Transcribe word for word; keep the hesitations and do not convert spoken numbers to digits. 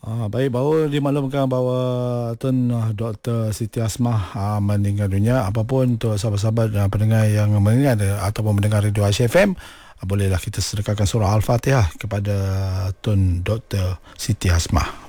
Ah, baik, baru dimaklumkan bahawa Tun uh, Doktor Siti Asmah uh, meninggal dunia. Apapun untuk sahabat-sahabat uh, pendengar yang mendengar uh, ataupun mendengar Radio Aisyah F M, uh, bolehlah kita sedekahkan surah Al-Fatihah kepada Tun Doktor Siti Asmah.